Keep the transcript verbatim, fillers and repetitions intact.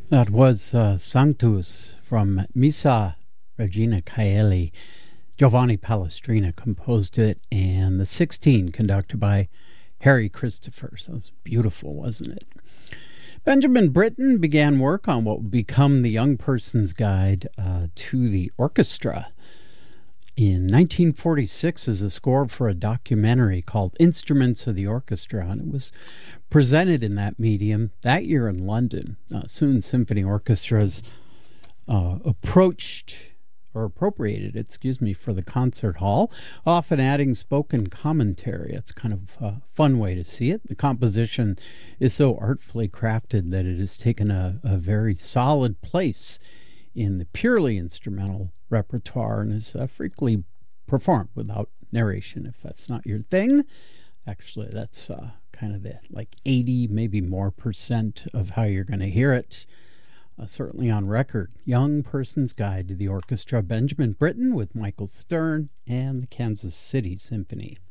That was uh, Sanctus from Missa Regina Caeli. Giovanni Palestrina composed it, and the sixteen conducted by Harry Christopher. So it was beautiful, wasn't it? Benjamin Britten began work on what would become the Young Person's Guide uh, to the Orchestra in nineteen forty-six as a score for a documentary called Instruments of the Orchestra, and it was presented in that medium that year in London. Uh, soon symphony orchestras uh, approached or appropriated, excuse me, for the concert hall, often adding spoken commentary. It's kind of a fun way to see it. The composition is so artfully crafted that it has taken a, a very solid place in the purely instrumental repertoire and is uh, frequently performed without narration. If that's not your thing, actually that's uh, kind of the like eighty, maybe more percent of how you're going to hear it. Uh, certainly on record, Young Person's Guide to the Orchestra, Benjamin Britten with Michael Stern and the Kansas City Symphony.